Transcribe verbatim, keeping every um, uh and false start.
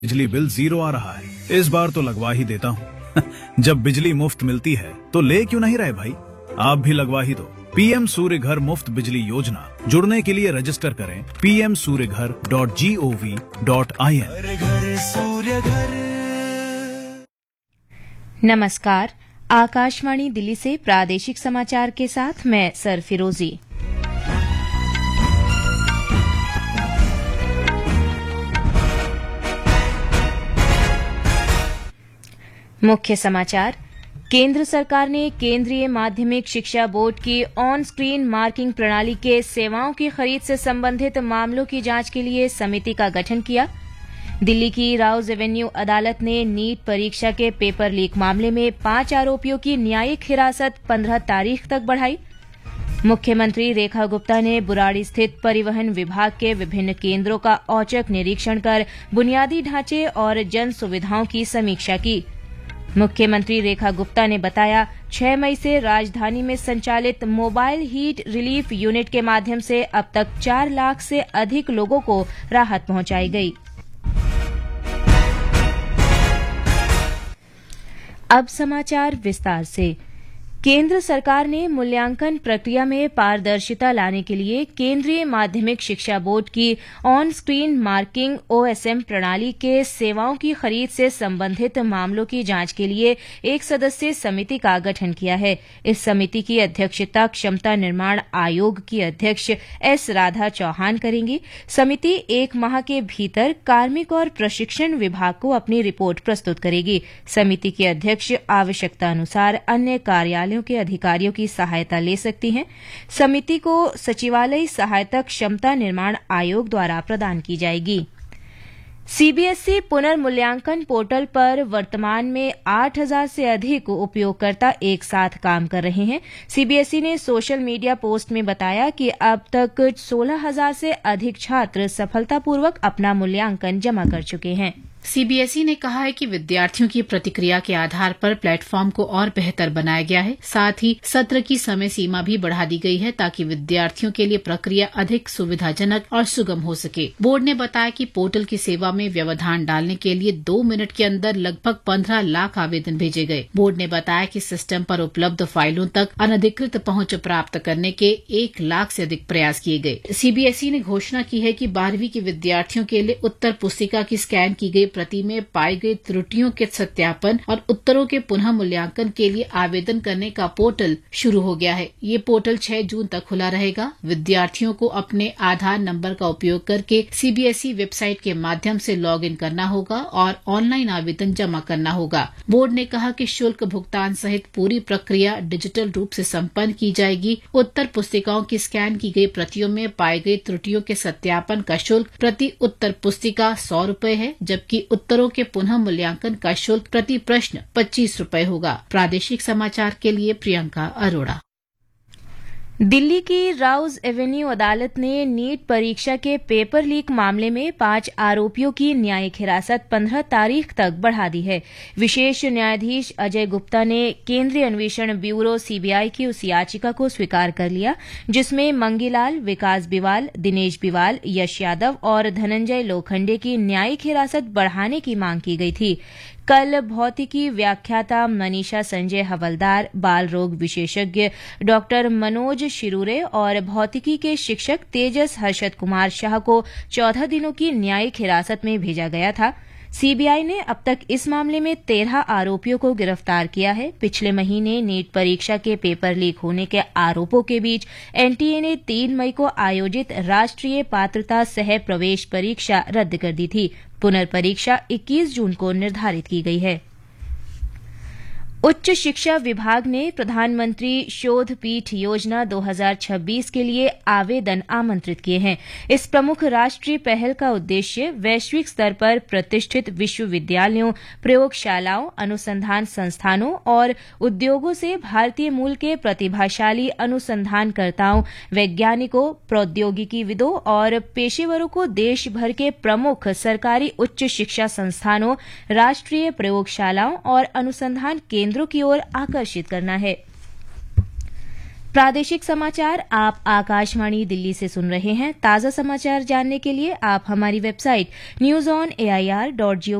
बिजली bill zero आ रहा है। इस बार तो लगवा ही देता हूँ। जब बिजली मुफ्त मिलती है तो ले क्यों नहीं रहे भाई, आप भी लगवा ही दो। पीएम सूर्य घर मुफ्त बिजली योजना, जुड़ने के लिए रजिस्टर करें पी एम सूर्य घर dot G O V dot I N. नमस्कार, आकाशवाणी दिल्ली से प्रादेशिक समाचार के साथ मैं सर फिरोजी। मुख्य समाचार। केंद्र सरकार ने केंद्रीय माध्यमिक शिक्षा बोर्ड की ऑन स्क्रीन मार्किंग प्रणाली के सेवाओं की खरीद से संबंधित मामलों की जांच के लिए समिति का गठन किया। दिल्ली की राउज एवेन्यू अदालत ने नीट परीक्षा के पेपर लीक मामले में पांच आरोपियों की न्यायिक हिरासत पंद्रह तारीख तक बढ़ाई। मुख्यमंत्री रेखा गुप्ता ने बुराड़ी स्थित परिवहन विभाग के विभिन्न केंद्रों का औचक निरीक्षण कर बुनियादी ढांचे और जन सुविधाओं की समीक्षा की। मुख्यमंत्री रेखा गुप्ता ने बताया, छह मई से राजधानी में संचालित मोबाइल हीट रिलीफ यूनिट के माध्यम से अब तक चार लाख से अधिक लोगों को राहत पहुंचाई गई। अब समाचार विस्तार से। केंद्र सरकार ने मूल्यांकन प्रक्रिया में पारदर्शिता लाने के लिए केंद्रीय माध्यमिक शिक्षा बोर्ड की on screen marking O S M प्रणाली के सेवाओं की खरीद से संबंधित मामलों की जांच के लिए एक सदस्यीय समिति का गठन किया है। इस समिति की अध्यक्षता क्षमता निर्माण आयोग की अध्यक्ष एस राधा चौहान करेंगी। समिति एक माह के भीतर कार्मिक और प्रशिक्षण विभाग को अपनी रिपोर्ट प्रस्तुत करेगी। समिति के अध्यक्ष आवश्यकता अनुसार अन्य कार्यालय के अधिकारियों की सहायता ले सकती हैं। समिति को सचिवालय सहायता क्षमता निर्माण आयोग द्वारा प्रदान की जाएगी। सीबीएसई पुनर्मूल्यांकन पोर्टल पर वर्तमान में आठ हज़ार से अधिक उपयोगकर्ता एक साथ काम कर रहे हैं। सीबीएसई ने सोशल मीडिया पोस्ट में बताया कि अब तक सोलह हज़ार से अधिक छात्र सफलतापूर्वक अपना मूल्यांकन जमा कर चुके हैं। सीबीएसई ने कहा है कि विद्यार्थियों की प्रतिक्रिया के आधार पर प्लेटफॉर्म को और बेहतर बनाया गया है। साथ ही सत्र की समय सीमा भी बढ़ा दी गई है ताकि विद्यार्थियों के लिए प्रक्रिया अधिक सुविधाजनक और सुगम हो सके। बोर्ड ने बताया कि पोर्टल की सेवा में व्यवधान डालने के लिए दो मिनट के अंदर लगभग पंद्रह लाख आवेदन भेजे गए। बोर्ड ने बताया कि सिस्टम पर उपलब्ध फाइलों तक अनधिकृत पहुंच प्राप्त करने के एक लाख से अधिक प्रयास किए गए। सीबीएसई ने घोषणा की है कि बारहवीं के विद्यार्थियों के लिए उत्तर पुस्तिका की स्कैन की गई प्रति में पाई गई त्रुटियों के सत्यापन और उत्तरों के पुनः मूल्यांकन के लिए आवेदन करने का पोर्टल शुरू हो गया है। ये पोर्टल छह जून तक खुला रहेगा। विद्यार्थियों को अपने आधार नंबर का उपयोग करके सीबीएसई वेबसाइट के माध्यम से लॉग इन करना होगा और ऑनलाइन आवेदन जमा करना होगा। बोर्ड ने कहा कि शुल्क भुगतान सहित पूरी प्रक्रिया डिजिटल रूप से संपन्न की जाएगी। उत्तर पुस्तिकाओं की स्कैन की गई प्रतियों में पाई गई त्रुटियों के सत्यापन का शुल्क प्रति उत्तर पुस्तिका सौ रूपये है, जबकि उत्तरों के पुनः मूल्यांकन का शुल्क प्रति प्रश्न पच्चीस रूपये होगा। प्रादेशिक समाचार के लिए प्रियंका अरोड़ा। दिल्ली की राउज एवेन्यू अदालत ने नीट परीक्षा के पेपर लीक मामले में पांच आरोपियों की न्यायिक हिरासत पंद्रह तारीख तक बढ़ा दी है। विशेष न्यायाधीश अजय गुप्ता ने केंद्रीय अन्वेषण ब्यूरो सीबीआई की उस याचिका को स्वीकार कर लिया जिसमें मंगीलाल, विकास बिवाल, दिनेश बिवाल, यश यादव और धनंजय लोखंडे की न्यायिक हिरासत बढ़ाने की मांग की गई थी। कल भौतिकी व्याख्याता मनीषा संजय हवलदार, बाल रोग विशेषज्ञ डॉक्टर मनोज शिरूरे और भौतिकी के शिक्षक तेजस हर्षद कुमार शाह को चौदह दिनों की न्यायिक हिरासत में भेजा गया था। सीबीआई ने अब तक इस मामले में तेरह आरोपियों को गिरफ्तार किया है। पिछले महीने नीट परीक्षा के पेपर लीक होने के आरोपों के बीच एनटीए ने तीन मई को आयोजित राष्ट्रीय पात्रता सह प्रवेश परीक्षा रद्द कर दी थी। पुनर्परीक्षा इक्कीस जून को निर्धारित की गई है। उच्च शिक्षा विभाग ने प्रधानमंत्री शोध पीठ योजना दो हज़ार छब्बीस के लिए आवेदन आमंत्रित किए हैं। इस प्रमुख राष्ट्रीय पहल का उद्देश्य वैश्विक स्तर पर प्रतिष्ठित विश्वविद्यालयों, प्रयोगशालाओं, अनुसंधान संस्थानों और उद्योगों से भारतीय मूल के प्रतिभाशाली अनुसंधानकर्ताओं, वैज्ञानिकों, प्रौद्योगिकीविदों और पेशेवरों को देश भर के प्रमुख सरकारी उच्च शिक्षा संस्थानों, राष्ट्रीय प्रयोगशालाओं और अनुसंधान केंद्रों की ओर आकर्षित करना है। प्रादेशिक समाचार आप आकाशवाणी दिल्ली से सुन रहे हैं। ताज़ा समाचार जानने के लिए आप हमारी website news on AIR dot G